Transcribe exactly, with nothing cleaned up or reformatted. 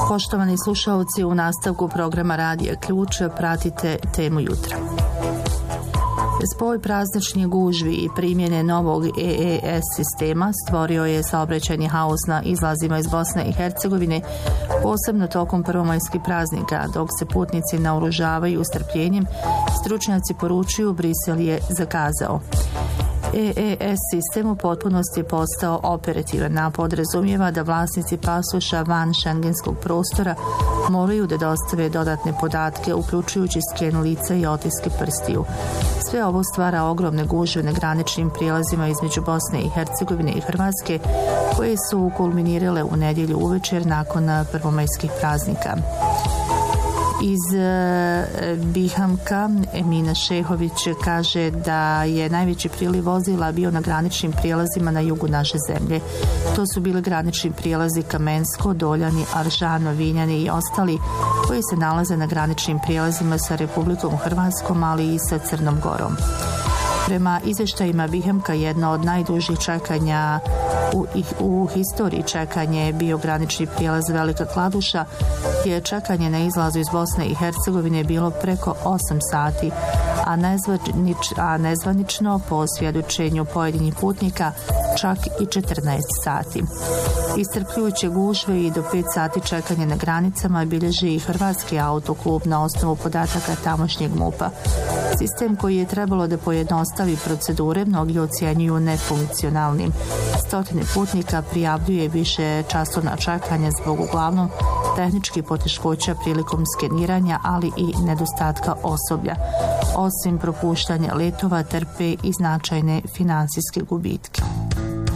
Poštovani slušalci, u nastavku programa Radija Ključ pratite temu jutra. Spoj prazničnih gužvi i primjene novog E E S sistema stvorio je saobraćajni haos na izlazima iz Bosne i Hercegovine, posebno tokom prvomajskih praznika, dok se putnici naoružavaju strpljenjem. Stručnjaci poručuju, Brisel je zakazao. E E S sistem u potpunosti je postao operativan, a podrazumijeva da vlasnici pasoša van šengenskog prostora moraju da dostave dodatne podatke, uključujući sken lica i otiske prstiju. Sve ovo stvara ogromne gužve na graničnim prijelazima između Bosne i Hercegovine i Hrvatske, koje su kulminirale u nedjelju uvečer nakon prvomajskih praznika. Iz Bihamka Emina Šehović kaže da je najveći priliv vozila bio na graničnim prijelazima na jugu naše zemlje. To su bili granični prijelazi Kamensko, Doljani, Aržano, Vinjani i ostali koji se nalaze na graničnim prijelazima sa Republikom Hrvatskom, ali i sa Crnom Gorom. Prema izvještajima Bihemka, jedno od najdužih čekanja u, u historiji čekanje je bio granični prijelaz Velika Kladuša, gdje je čekanje na izlazu iz Bosne i Hercegovine bilo preko osam sati, a, nezvanič, a nezvanično po svjedočenju pojedinih putnika čak i četrnaest sati. Iscrpljujuće gužve i do pet sati čekanje na granicama bilježi i Hrvatski autoklub na osnovu podataka tamošnjeg MUP-a. Sistem koji je trebalo da pojednostavi procedure mnogi ocjenjuju nefunkcionalnim. Stotine putnika prijavljuje više časovna čekanja zbog uglavnom tehničkih poteškoća prilikom skeniranja, ali i nedostatka osoblja. Osim propuštanja letova, trpe i značajne finansijske gubitke.